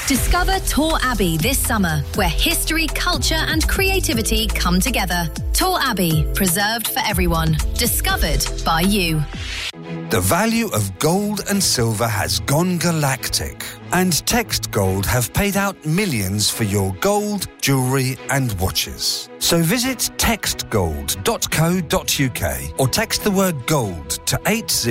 Discover Tor Abbey this summer, where history, culture and creativity come together. Tor Abbey, preserved for everyone. Discovered by you. The value of gold and silver has gone galactic, and Text Gold have paid out millions for your gold, jewellery and watches. So visit textgold.co.uk or text the word gold to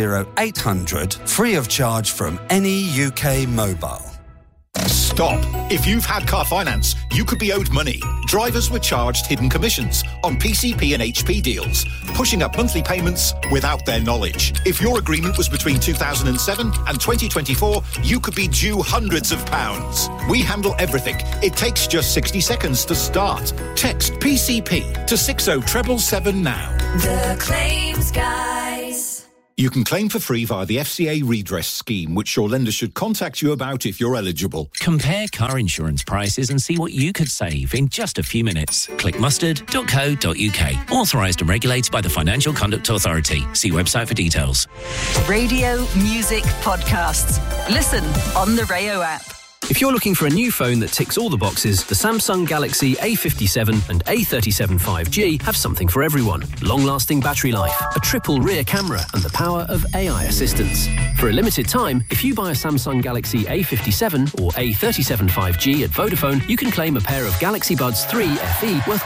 80800 free of charge from any UK mobile. Stop. If you've had car finance, you could be owed money. Drivers were charged hidden commissions on PCP and HP deals, pushing up monthly payments without their knowledge. If your agreement was between 2007 and 2024, you could be due hundreds of pounds. We handle everything. It takes just 60 seconds to start. Text PCP to 60777 now. The Claims Guys. You can claim for free via the FCA redress scheme, which your lender should contact you about if you're eligible. Compare car insurance prices and see what you could save in just a few minutes. Click mustard.co.uk. Authorised and regulated by the Financial Conduct Authority. See website for details. Radio, music, podcasts. Listen on the Rayo app. If you're looking for a new phone that ticks all the boxes, the Samsung Galaxy A57 and A37 5G have something for everyone. Long-lasting battery life, a triple rear camera, and the power of AI assistance. For a limited time, if you buy a Samsung Galaxy A57 or A37 5G at Vodafone, you can claim a pair of Galaxy Buds 3 FE worth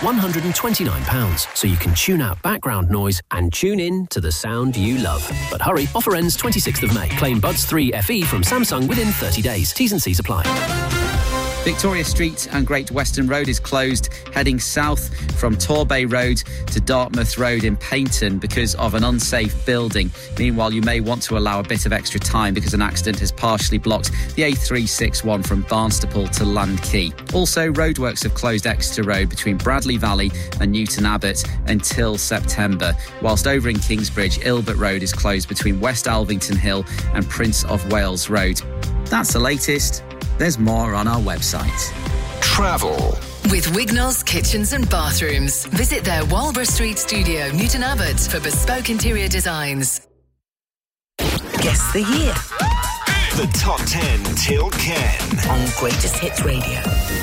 £129, so you can tune out background noise and tune in to the sound you love. But hurry, offer ends 26th of May. Claim Buds 3 FE from Samsung within 30 days. T's and C's apply. Victoria Street and Great Western Road is closed, heading south from Torbay Road to Dartmouth Road in Paignton because of an unsafe building. Meanwhile, you may want to allow a bit of extra time because an accident has partially blocked the A361 from Barnstaple to Land Key. Also, roadworks have closed Exeter Road between Bradley Valley and Newton Abbot until September, whilst over in Kingsbridge, Ilbert Road is closed between West Alvington Hill and Prince of Wales Road. That's the latest. There's more on our website. Travel. With Wignall's Kitchens and Bathrooms. Visit their Walborough Street studio, Newton Abbot, for bespoke interior designs. Guess the year. The Top 10 till Ken. On Greatest Hits Radio.